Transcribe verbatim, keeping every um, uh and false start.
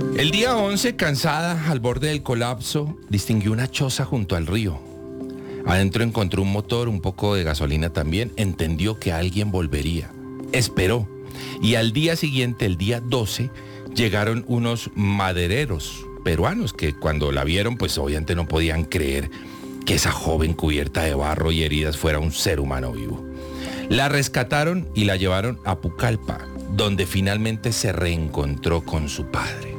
El día once, cansada, al borde del colapso, distinguió una choza junto al río. Adentro encontró un motor, un poco de gasolina también. Entendió que alguien volvería. Esperó. Y al día siguiente, el día doce, llegaron unos madereros peruanos que cuando la vieron, pues obviamente no podían creer que esa joven cubierta de barro y heridas fuera un ser humano vivo. La rescataron y la llevaron a Pucallpa, donde finalmente se reencontró con su padre.